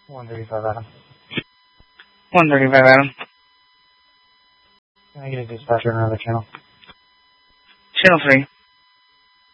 135, Adam. 135, Adam. Can I get a dispatcher on another channel? Channel 3.